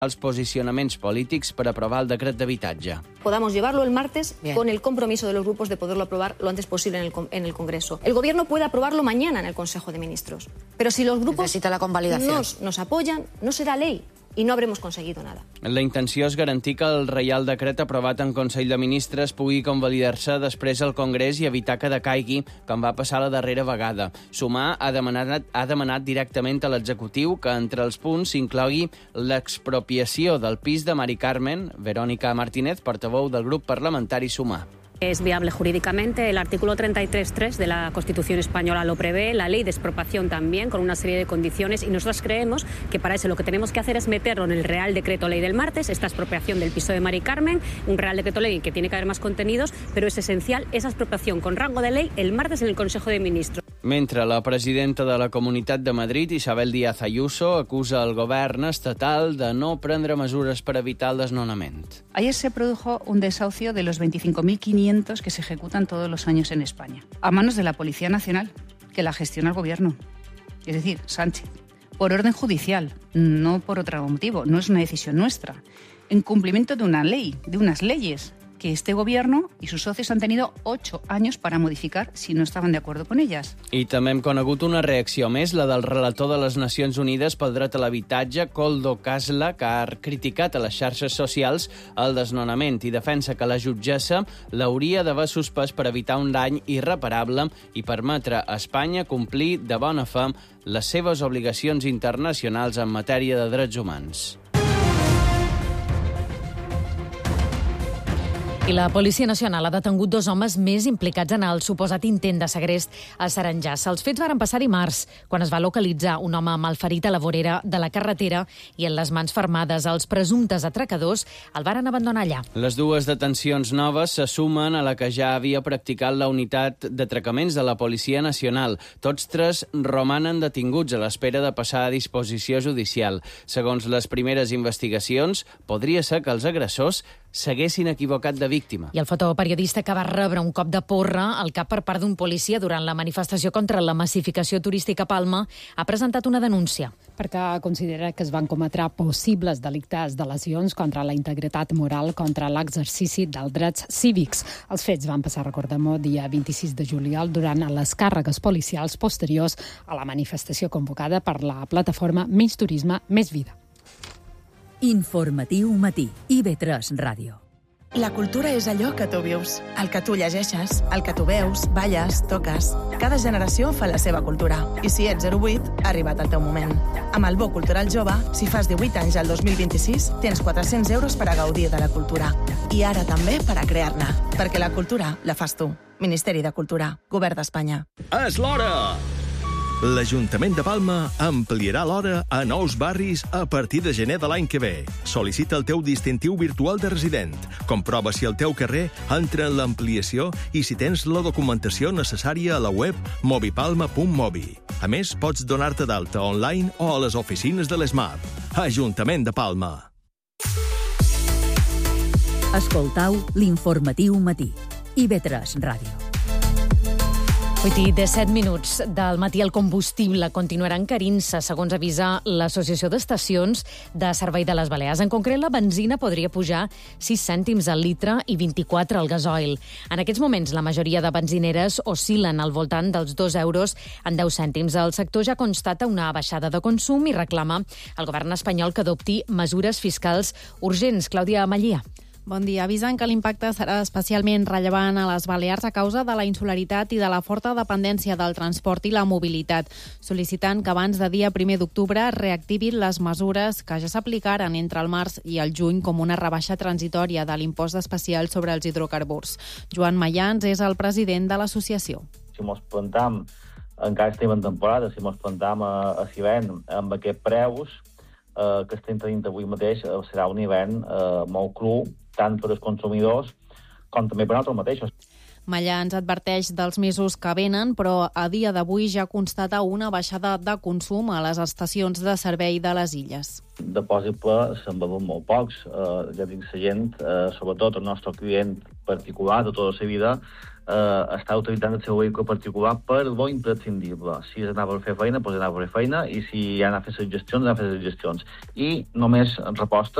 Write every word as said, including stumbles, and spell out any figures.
els posicionaments polítics per aprovar el decret d'habitatge. Podamos llevarlo el martes Bien. con el compromiso de los grupos de poderlo aprobar lo antes posible en el, en el Congreso. El Gobierno puede aprobarlo mañana en el Consejo de Ministros, pero si los grupos Necesita la convalidación. nos, nos apoyan, no será ley y no habremos conseguido nada. La intenció és garantir que el Reial Decret aprovat en Consell de Ministres pugui convalidar-se després al Congrés i evitar que decaigui, com va passar la darrera vegada. Sumar ha demanat, ha demanat directament a l'executiu que entre els punts s'inclogui l'expropiació del pis de Mari Carmen. Verónica Martínez, portaveu del grup parlamentari Sumar. Es viable jurídicamente. El artículo treinta y tres punto tres de la Constitución española lo prevé, la ley de expropiación también, con una serie de condiciones, y nosotros creemos que para eso lo que tenemos que hacer es meterlo en el Real Decreto Ley del martes, esta expropiación del piso de Mari Carmen, un Real Decreto Ley que tiene que haber más contenidos, pero es esencial esa expropiación con rango de ley el martes en el Consejo de Ministros. Mentre la presidenta de la Comunitat de Madrid, Isabel Díaz Ayuso, acusa el govern estatal de no prendre mesures per evitar el desnonament. Ayer se produjo un desahucio de los veinticinco mil quinientos que se ejecutan todos los años en España, a manos de la Policía Nacional, que la gestiona el Gobierno, es decir, Sánchez, por orden judicial, no por otro motivo, no es una decisión nuestra, en cumplimiento de una ley, de unas leyes que este Gobierno y sus socios han tenido ocho años para modificar si no estaban de acuerdo con ellas. I també hem conegut una reacció més, la del relator de les Nacions Unides pel dret a l'habitatge, Koldo Kasla, que ha criticat a les xarxes socials el desnonament i defensa que la jutgessa l'hauria d'haver suspès per evitar un dany irreparable i permetre a Espanya complir de bona fe les seves obligacions internacionals en matèria de drets humans. I la Policia Nacional ha detengut dos homes més implicats en el suposat intent de segrest a Saranjassa. Els fets varen passar dimarts, quan es va localitzar un home malferit a la vorera de la carretera i en les mans fermades. Els presumptes atracadors el varen abandonar allà. Les dues detencions noves se sumen a la que ja havia practicat la unitat d'atracaments de la Policia Nacional. Tots tres romanen detinguts a l'espera de passar a disposició judicial. Segons les primeres investigacions, podria ser que els agressors s'haguessin equivocat de víctima. I el fotoperiodista que va rebre un cop de porra al cap per part d'un policia durant la manifestació contra la massificació turística a Palma ha presentat una denúncia. Perquè considera que es van cometre possibles delictes de lesions contra la integritat moral, contra l'exercici dels drets cívics. Els fets van passar, recordem, el dia vint-i-sis de juliol durant les càrregues policials posteriors a la manifestació convocada per la plataforma Menys Turisme, Més Vida. Informatiu matí, I V tres Ràdio. La cultura és allò que tu vius, el que tu llegeixes, el que tu veus, balles, toques. Cada generació fa la seva cultura. I si ets zero vuit, ha arribat el teu moment. Amb el Bo Cultural Jove, si fas divuit anys al dos mil vint-i-sis, tens quatre-cents euros per a gaudir de la cultura. I ara també per a crear-ne. Perquè la cultura la fas tu. Ministeri de Cultura, Govern d'Espanya. És l'hora! L'Ajuntament de Palma ampliarà l'hora a nous barris a partir de gener de l'any que ve. Sol·licita el teu distintiu virtual de resident. Comprova si el teu carrer entra en l'ampliació i si tens la documentació necessària a la web mobipalma punt mobi. A més, pots donar-te d'alta online o a les oficines de l'ESMAP. Ajuntament de Palma. Escoltau l'informatiu matí. I V tres Ràdio. vuit i disset minuts del matí. El combustible continuarà encarint-se, segons avisa l'Associació d'Estacions de Servei de les Balears. En concret, la benzina podria pujar sis cèntims al litre i vint-i-quatre al gasoil. En aquests moments, la majoria de benzineres oscil·len al voltant dels dos euros en deu cèntims. El sector ja constata una baixada de consum i reclama al govern espanyol que adopti mesures fiscals urgents. Clàudia Amallia. Bon dia. Avisen que l'impacte serà especialment rellevant a les Balears a causa de la insularitat i de la forta dependència del transport i la mobilitat, sol·licitant que abans de dia primer d'octubre reactivin les mesures que ja s'aplicaren entre el març i el juny com una rebaixa transitòria de l'impost especial sobre els hidrocarburs. Joan Mayans és el president de l'associació. Si mos plantam, encara estem en temporada, si mos plantam a, a Sivent amb aquests preus, eh, que estem tenint avui mateix, eh, serà un hivern eh, molt cru, tant per als consumidors com també per nosaltres mateixos. Mallà ens adverteix dels mesos que venen, però a dia d'avui ja constata una baixada de consum a les estacions de servei de les illes. De possible se'n beuen molt pocs. Eh, ja dic, la gent, eh, sobretot el nostre client particular de tota la vida, eh, està utilitzant el seu vehicle particular per lo imprescindible. Si és anar per fer feina, doncs anar per fer feina, i si ha d'anar a fer les gestions, anar a fer les gestions. I només reposta